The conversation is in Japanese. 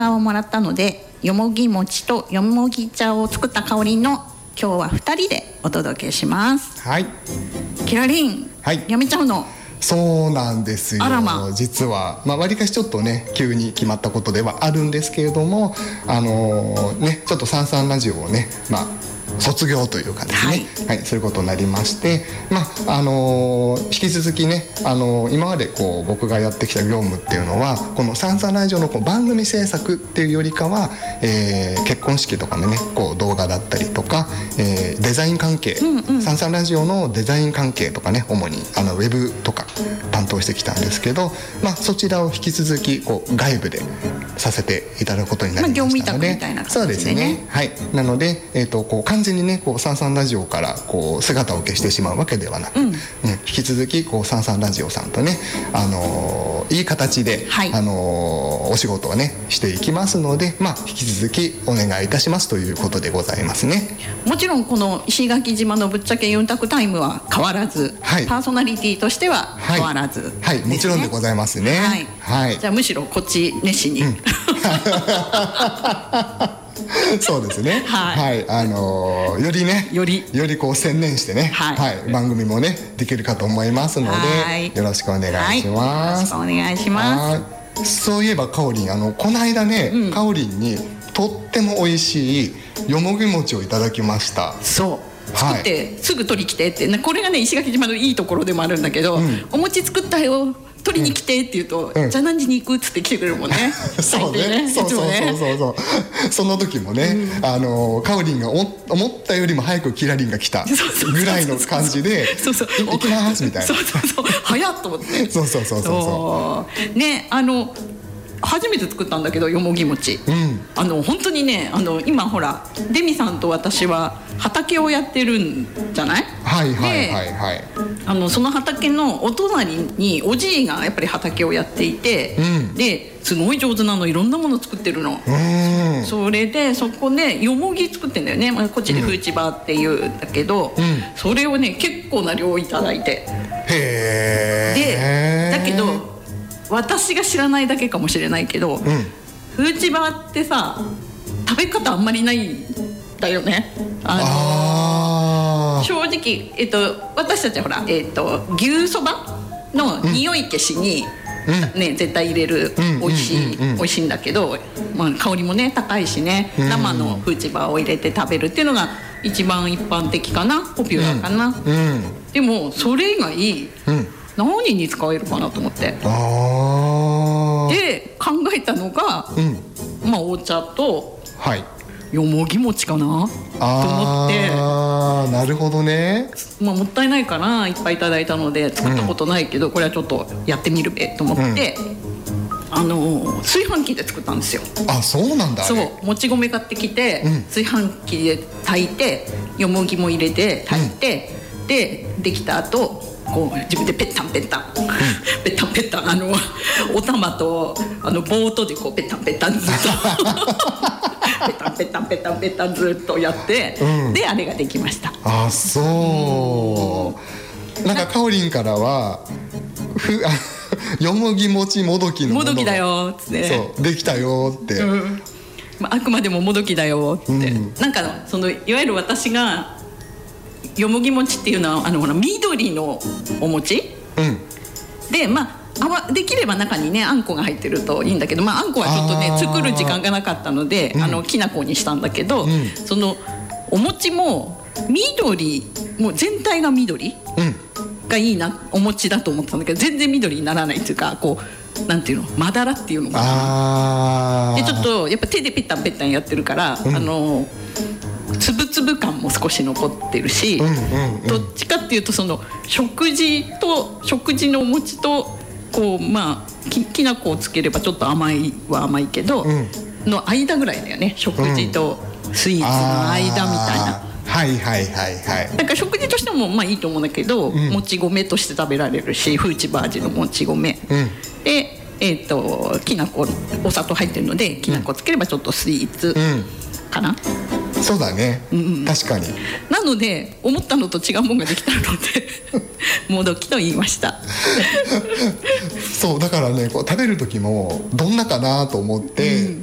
をもらったので、よもぎ餅とよもぎ茶を作った香りの今日は2人でお届けします。 はい。 キラリン、 はい、 やめちゃうの？ そうなんですよ。実はわりかしちょっとね急に決まったことではあるんですけれども、ちょっとサンサンラジオをね卒業というかですね、はい、そういうことになりまして、引き続きね今まで僕がやってきた業務っていうのはこのサンサンラジオの番組制作っていうよりかは、結婚式とかのね動画だったりとか、デザイン関係、サンサンラジオのデザイン関係とかね主にウェブとか担当してきたんですけど、そちらを引き続き外部でさせていただくことになりましたので、 業務委託みたいな形でね。そうですね。はい。なので完全にねサンサンラジオから姿を消してしまうわけではなく、引き続きサンサンラジオさんとねいい形で、お仕事をねしていきますので、引き続きお願いいたしますということでございますね。 もちろんこの石垣島のぶっちゃけユンタクタイムは変わらず、パーソナリティとしては変わらず、 はい、もちろんでございますね。はい。 じゃあむしろこっち熱心に、 そうですね。はい。よりね、より専念してね、番組もねできるかと思いますので、よろしくお願いします。 よろしくお願いします。 そういえばかおりんこの間ね、かおりんにとっても美味しいよもぎ餅をいただきました。 そう作ってすぐ取り来てって、これがね石垣島のいいところでもあるんだけど、お餅作ったよ取りに来てって言うと、じゃあ何時に行くっつって来てくれるもんね。 そうね。そうその時もね、かおりんが思ったよりも早くキラリンが来たぐらいの感じで行きますみたいな。 そう早っと思って。そうね、初めて作ったんだけどよもぎ餅、本当にね今ほらデミさんと私は畑をやってるんじゃない？その畑のお隣におじいがやっぱり畑をやっていて、ですごい上手なの、いろんなもの作ってるの。それでそこでよもぎ作ってんだよね。こっちでフーチバーっていうんだけど、それをね結構な量いただいて、でだけど私が知らないだけかもしれないけど、フーチバーってさ食べ方あんまりないんだよね。正直、私たちはほら、牛そばの匂い消しに、絶対入れる、美味しいんだけど、香りもね高いしね、生のフーチバーを入れて食べるっていうのが一番一般的かな、ポピュラーかな。でもそれ以外、何に使えるかなと思って、で考えたのが、お茶とよもぎ餅かなと思って。 なるほどね。 もったいないからいっぱいいただいたので作ったことないけど、これはちょっとやってみるべと思って、炊飯器で作ったんですよ。 そうなんだ。 そうもち米買ってきて、炊飯器で炊いてよもぎも入れて炊いて、できた後自分でペッタンペッタンペッタンペッタンお玉とボートでペッタンペッタンずっとペタンペタンペタンペタンずっとやって、であれができました。 なんかかおりんからはよもぎ餅もどきのものがもどきだよっつって、 できたよって、 あくまでももどきだよって、なんかいわゆる私がよもぎ餅っていうのはほら緑のお餅、でできれば中にねあんこが入ってるといいんだけど、あんこはちょっとね作る時間がなかったので、きな粉にしたんだけど、そのお餅も緑、もう全体が緑がいいなお餅だと思ってたんだけど、全然緑にならないっていうか、なんていうの、まだらっていうのかな。でちょっとやっぱ手でペッタンペッタンやってるから、つぶつぶ感も少し残ってるし、どっちかっていうとその食事のお餅ときな粉をつければちょっと甘いは甘いけど、の間ぐらいだよね、食事とスイーツの間みたいな。だから食事としてもいいと思うんだけど、もち米として食べられるし、フーチバー味のもち米、できな粉、お砂糖入ってるのできな粉つければちょっとスイーツかな。 そうだね、確かに。 なので思ったのと違うものができたのでもどきと言いましたそうだからね食べる時もどんなかなと思って、